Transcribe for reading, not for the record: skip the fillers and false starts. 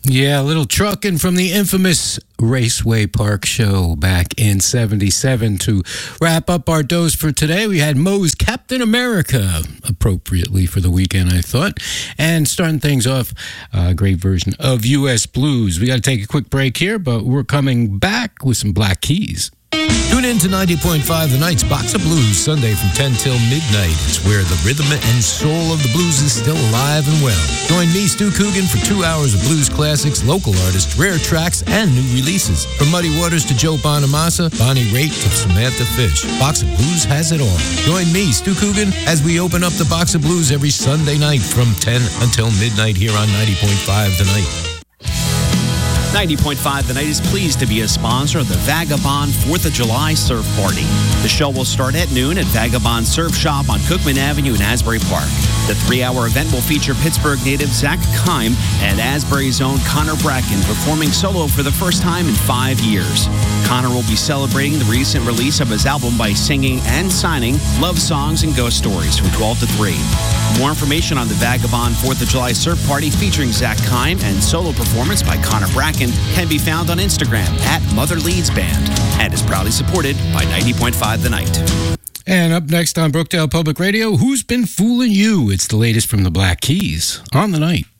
Yeah, a little trucking from the infamous Raceway Park show back in 77. To wrap up our dose for today, we had Moe's Captain America, appropriately for the weekend, I thought. And starting things off, a great version of U.S. Blues. We got to take a quick break here, but we're coming back with some Black Keys. Tune in to 90.5 The Night's Box of Blues, Sunday from 10 till midnight. It's where the rhythm and soul of the blues is still alive and well. Join me, Stu Coogan, for 2 hours of blues classics, local artists, rare tracks, and new releases. From Muddy Waters to Joe Bonamassa, Bonnie Raitt to Samantha Fish, Box of Blues has it all. Join me, Stu Coogan, as we open up the Box of Blues every Sunday night from 10 until midnight here on 90.5 The Night. 90.5 The Night is pleased to be a sponsor of the Vagabond 4th of July Surf Party. The show will start at noon at Vagabond Surf Shop on Cookman Avenue in Asbury Park. The 3-hour event will feature Pittsburgh native Zach Kime and Asbury's own Connor Bracken performing solo for the first time in 5 years. Connor will be celebrating the recent release of his album by singing and signing love songs and ghost stories from 12 to 3. More information on the Vagabond 4th of July Surf Party featuring Zach Kime and solo performance by Connor Bracken can be found on Instagram at Mother Leeds Band and is proudly supported by 90.5 The Night. And up next on Brookdale Public Radio, Who's Been Fooling You? It's the latest from the Black Keys on The Night.